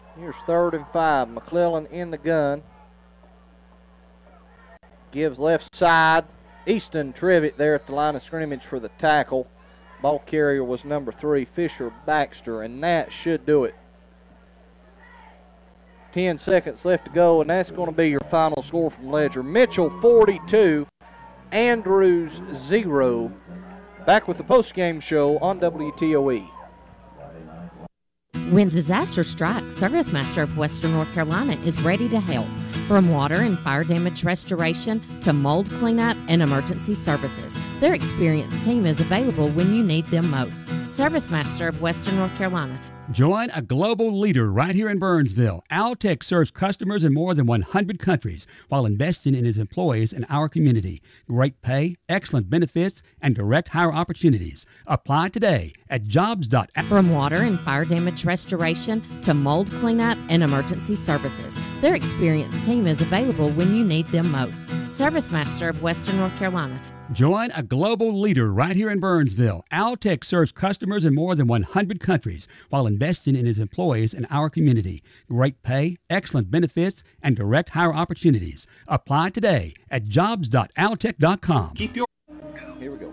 Here's 3rd and 5. McClellan in the gun. Gives left side. Easton Trevitt there at the line of scrimmage for the tackle. Ball carrier was number 3, Fisher Baxter, and that should do it. 10 seconds left to go, and that's going to be your final score from Ledger. Mitchell 42, Andrews 0. Back with the post-game show on WTOE. When disaster strikes, ServiceMaster of Western North Carolina is ready to help. From water and fire damage restoration to mold cleanup and emergency services, their experienced team is available when you need them most. ServiceMaster of Western North Carolina. Join a global leader right here in Burnsville. Altec serves customers in more than 100 countries while investing in its employees in our community. Great pay, excellent benefits, and direct hire opportunities. Apply today at jobs. From water and fire damage restoration to mold cleanup and emergency services, their experienced team is available when you need them most. ServiceMaster of Western North Carolina. Join a global leader right here in Burnsville. Altec serves customers in more than 100 countries while investing in its employees in our community. Great pay, excellent benefits, and direct hire opportunities. Apply today at jobs.altec.com. Here we go.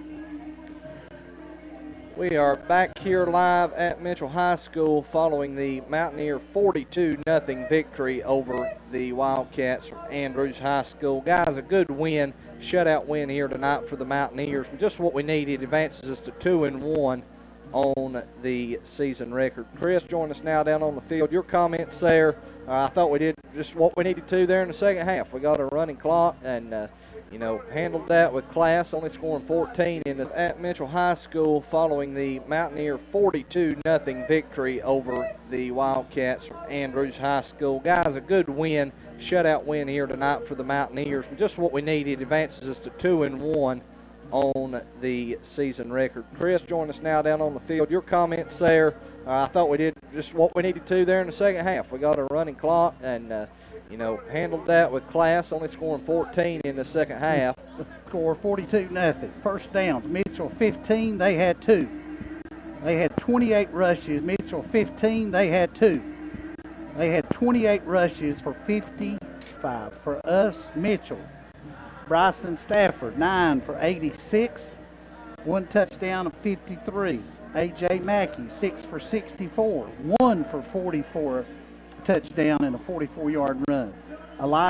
We are back here live at Mitchell High School following the Mountaineer 42-0 victory over the Wildcats from Andrews High School. Guys, a good win, shutout win here tonight for the Mountaineers. Just what we needed. Advances us to 2-1 on the season record. Chris, join us now down on the field. Your comments there, I thought we did just what we needed to there in the second half. We got a running clock and handled that with class, only scoring 14 at Mitchell High School following the Mountaineer 42-0 victory over the Wildcats from Andrews High School. Guys, a good win, shutout win here tonight for the Mountaineers. Just what we needed. Advances us to 2-1 on the season record. Chris, join us now down on the field. Your comments there, I thought we did just what we needed to there in the second half. We got a running clock and handled that with class, only scoring 14 in the second half. Score 42-0. First downs, Mitchell 15, they had 2. They had 28 rushes. Mitchell 15, they had 2. They had 28 rushes for 55. For us, Mitchell. Bryson Stafford, 9 for 86. 1 touchdown of 53. A.J. Mackey, 6 for 64. 1 for 44. Touchdown and a 44-yard run. Elijah